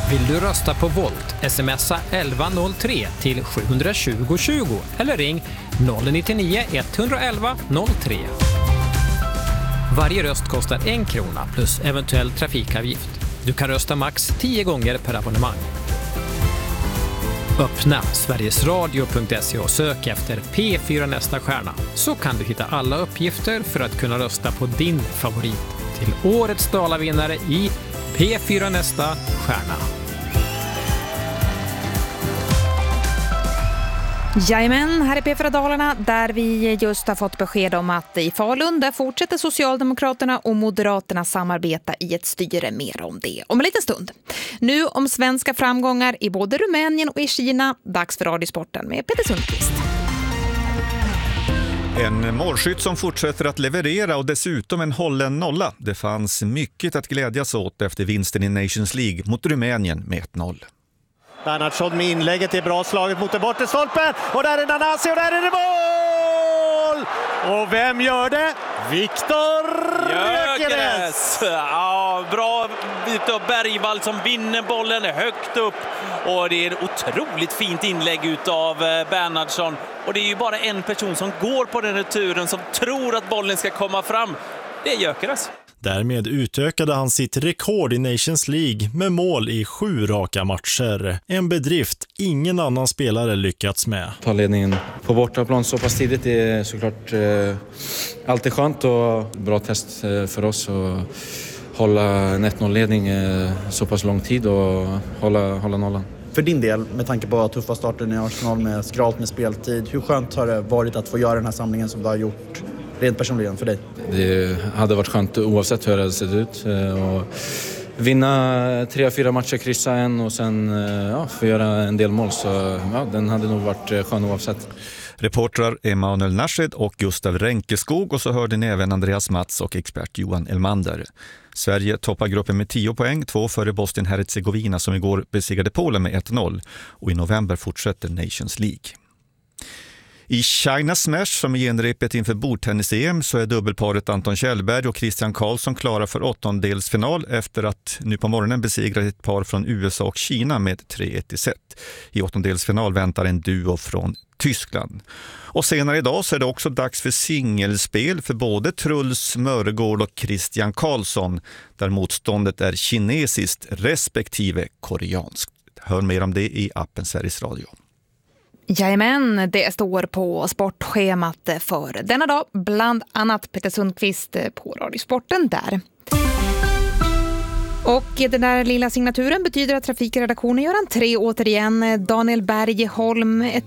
Vill du rösta på Volt? Smsa 1103 till 720 20 eller ring 099 111 03. Varje röst kostar 1 krona plus eventuell trafikavgift. Du kan rösta max 10 gånger per abonnemang. Öppna sverigesradio.se och sök efter P4 nästa stjärna, så kan du hitta alla uppgifter för att kunna rösta på din favorit till årets Dalavinnare i P4 nästa stjärna. Jajamän, här är P4 Dalarna där vi just har fått besked om att i Falun där fortsätter Socialdemokraterna och Moderaterna samarbeta i ett styre. Mer om det om en liten stund. Nu om svenska framgångar i både Rumänien och i Kina. Dags för Radiosporten med Peter Sundqvist. En målskytt som fortsätter att leverera och dessutom en hållen nolla. Det fanns mycket att glädjas åt efter vinsten i Nations League mot Rumänien med 1-0. Bernhardsson med inlägget är bra slaget mot den bortre stolpen. Och där är Nanasi och där är det mål! Och vem gör det? Viktor Gyökeres! Ja, bra bit av Bergvall som vinner bollen högt upp. Och det är ett otroligt fint inlägg utav Bernhardsson. Och det är ju bara en person som går på den returen som tror att bollen ska komma fram. Det är Gyökeres. Därmed utökade han sitt rekord i Nations League med mål i 7 raka matcher. En bedrift ingen annan spelare lyckats med. Ta ledningen på bortaplan så pass tidigt är såklart alltid skönt och bra test för oss att hålla en 1-0-ledning så pass lång tid och hålla nollan. För din del, med tanke på tuffa starten i Arsenal med skralt med speltid, hur skönt har det varit att få göra den här samlingen som du har gjort rent personligen för dig? Det hade varit skönt oavsett hur det hade sett ut. Och vinna 3-4 matcher, kryssa en och sen få göra en del mål. Så den hade nog varit skön oavsett. Reportrar Emanuel Nashed och Gustav Ränkeskog, och så hörde ni även Andreas Mats och expert Johan Elmander. Sverige toppar gruppen med 10 poäng, 2 före Bosnien-Herzegovina som igår besegrade Polen med 1-0. Och i november fortsätter Nations League. I China Smash, som är genrepet inför bordtennis-EM, så är dubbelparet Anton Kjellberg och Christian Karlsson klara för 8-delsfinal efter att nu på morgonen besegra ett par från USA och Kina med 3-1 i set. I 8-delsfinal väntar en duo från Tyskland. Och senare idag så är det också dags för singelspel för både Truls Mörgård och Christian Karlsson, där motståndet är kinesiskt respektive koreanskt. Hör mer om det i appen Sveriges Radio. Jajamän, det står på sportschemat för denna dag. Bland annat Peter Sundqvist på Radiosporten där. Och den där lilla signaturen betyder att trafikredaktionen gör entré återigen. Daniel Bergholm,